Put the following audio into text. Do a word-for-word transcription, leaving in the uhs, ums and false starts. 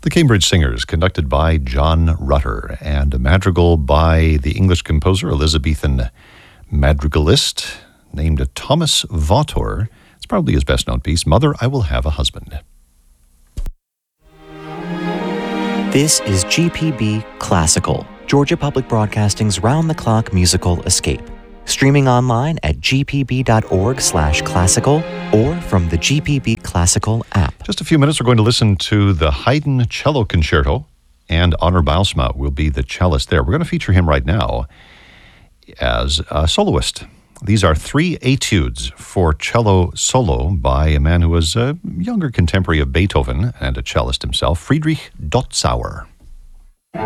The Cambridge Singers, conducted by John Rutter, and a madrigal by the English composer Elizabethan madrigalist named Thomas Vautour. It's probably his best-known piece, Mother, I Will Have a Husband. This is G P B Classical, Georgia Public Broadcasting's round-the-clock musical escape. Streaming online at g p b dot org slash classical or from the G P B Classical app. Just a few minutes, we're going to listen to the Haydn Cello Concerto, and Honor Baalsma will be the cellist there. We're going to feature him right now as a soloist. These are three etudes for cello solo by a man who was a younger contemporary of Beethoven and a cellist himself, Friedrich Dotzauer.